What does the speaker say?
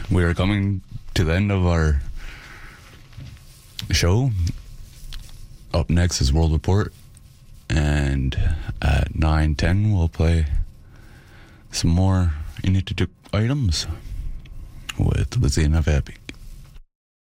we are coming to the end of our show. Up next is World Report, and at 9:10 we'll play some more You Need to Do items with Lizzie and Avappy.